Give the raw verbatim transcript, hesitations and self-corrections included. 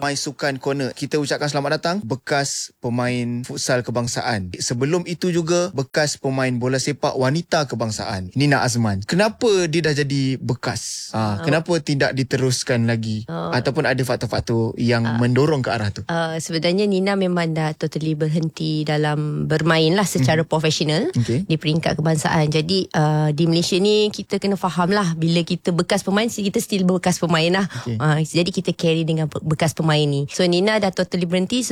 My Sukan Corner. Kita ucapkan selamat datang bekas pemain futsal kebangsaan. Sebelum itu juga bekas pemain bola sepak wanita kebangsaan, Nina Azman. Kenapa dia dah jadi bekas? Ha, oh. Kenapa tidak diteruskan lagi? Oh. Ataupun ada faktor-faktor yang uh, mendorong ke arah tu? Uh, sebenarnya Nina memang dah totally berhenti dalam bermain lah secara hmm. profesional okay. di peringkat kebangsaan. Jadi uh, di Malaysia ni kita kena faham lah, bila kita bekas pemain, kita still bekas pemain lah. Okay. Uh, jadi kita carry dengan bekas pemain ni. So Nina dah totally berhenti.